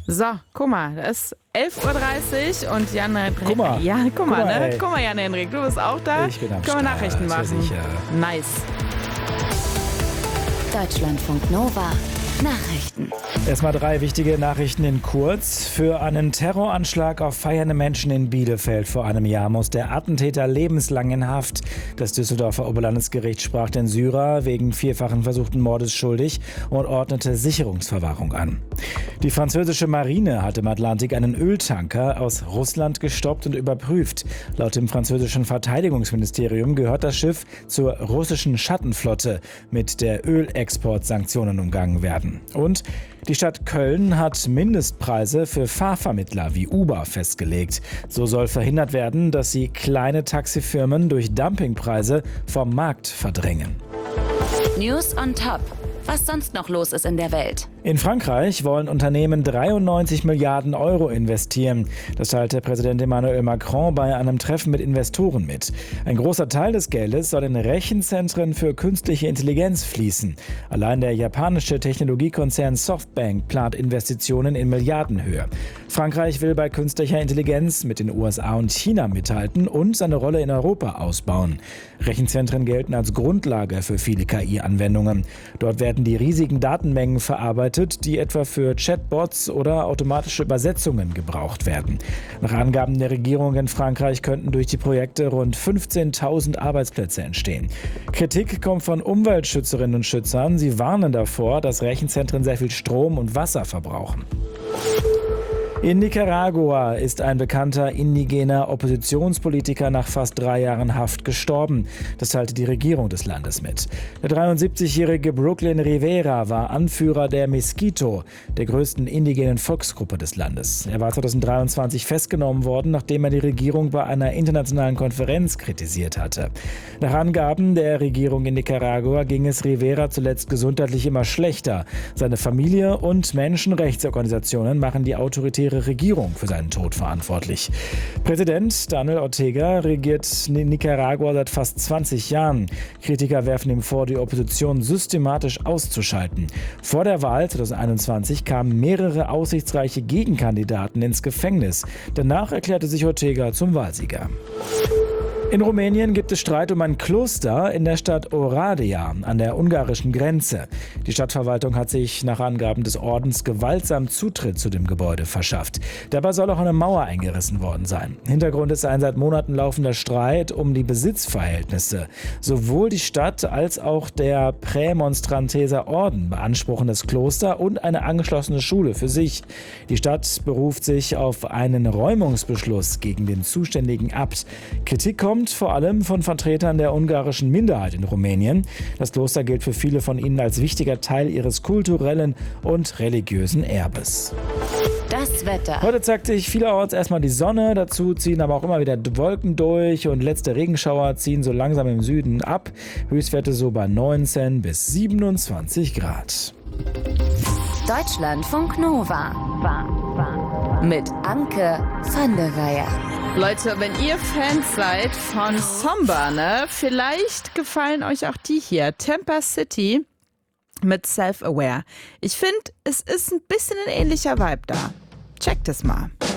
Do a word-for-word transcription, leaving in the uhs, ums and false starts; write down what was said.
So, guck mal, das ist elf Uhr dreißig und Jan Henrik. Guck mal. Ja, guck, Guck mal, mal, ne? ey. Guck mal, Jan Henrik, du bist auch da. Ich bin am Können wir Start, Nachrichten ja, machen? sicher. Nice. Deutschlandfunk Nova. Nachrichten. Erstmal drei wichtige Nachrichten in kurz. Für einen Terroranschlag auf feiernde Menschen in Bielefeld vor einem Jahr muss der Attentäter lebenslang in Haft. Das Düsseldorfer Oberlandesgericht sprach den Syrer wegen vierfachen versuchten Mordes schuldig und ordnete Sicherungsverwahrung an. Die französische Marine hat im Atlantik einen Öltanker aus Russland gestoppt und überprüft. Laut dem französischen Verteidigungsministerium gehört das Schiff zur russischen Schattenflotte, mit der Ölexportsanktionen umgangen werden. Und die Stadt Köln hat Mindestpreise für Fahrvermittler wie Uber festgelegt. So soll verhindert werden, dass sie kleine Taxifirmen durch Dumpingpreise vom Markt verdrängen. News on Top. Was sonst noch los ist in der Welt. In Frankreich wollen Unternehmen dreiundneunzig Milliarden Euro investieren. Das teilte Präsident Emmanuel Macron bei einem Treffen mit Investoren mit. Ein großer Teil des Geldes soll in Rechenzentren für künstliche Intelligenz fließen. Allein der japanische Technologiekonzern Softbank plant Investitionen in Milliardenhöhe. Frankreich will bei künstlicher Intelligenz mit den U S A und China mithalten und seine Rolle in Europa ausbauen. Rechenzentren gelten als Grundlage für viele K I-Anwendungen. Dort werden die riesigen Datenmengen verarbeitet, die etwa für Chatbots oder automatische Übersetzungen gebraucht werden. Nach Angaben der Regierung in Frankreich könnten durch die Projekte rund fünfzehntausend Arbeitsplätze entstehen. Kritik kommt von Umweltschützerinnen und Schützern. Sie warnen davor, dass Rechenzentren sehr viel Strom und Wasser verbrauchen. In Nicaragua ist ein bekannter indigener Oppositionspolitiker nach fast drei Jahren Haft gestorben. Das teilte die Regierung des Landes mit. Der dreiundsiebzigjährige Brooklyn Rivera war Anführer der Miskito, der größten indigenen Volksgruppe des Landes. Er war zweitausenddreiundzwanzig festgenommen worden, nachdem er die Regierung bei einer internationalen Konferenz kritisiert hatte. Nach Angaben der Regierung in Nicaragua ging es Rivera zuletzt gesundheitlich immer schlechter. Seine Familie und Menschenrechtsorganisationen machen die autoritäre Regierung für seinen Tod verantwortlich. Präsident Daniel Ortega regiert Nicaragua seit fast zwanzig Jahren. Kritiker werfen ihm vor, die Opposition systematisch auszuschalten. Vor der Wahl zweitausendeinundzwanzig kamen mehrere aussichtsreiche Gegenkandidaten ins Gefängnis. Danach erklärte sich Ortega zum Wahlsieger. In Rumänien gibt es Streit um ein Kloster in der Stadt Oradea an der ungarischen Grenze. Die Stadtverwaltung hat sich nach Angaben des Ordens gewaltsam Zutritt zu dem Gebäude verschafft. Dabei soll auch eine Mauer eingerissen worden sein. Hintergrund ist ein seit Monaten laufender Streit um die Besitzverhältnisse. Sowohl die Stadt als auch der Prämonstranteser Orden beanspruchen das Kloster und eine angeschlossene Schule für sich. Die Stadt beruft sich auf einen Räumungsbeschluss gegen den zuständigen Abt. Kritik kommt vor allem von Vertretern der ungarischen Minderheit in Rumänien. Das Kloster gilt für viele von ihnen als wichtiger Teil ihres kulturellen und religiösen Erbes. Das Wetter. Heute zeigt sich vielerorts erstmal die Sonne, dazu ziehen aber auch immer wieder Wolken durch und letzte Regenschauer ziehen so langsam im Süden ab. Höchstwerte so bei neunzehn bis siebenundzwanzig Grad. Deutschlandfunk Nova. Mit Anke van der Weyer. Leute, wenn ihr Fans seid von Somber, ne, vielleicht gefallen euch auch die hier. Tampa City mit Self-Aware. Ich finde, es ist ein bisschen ein ähnlicher Vibe da. Checkt es mal.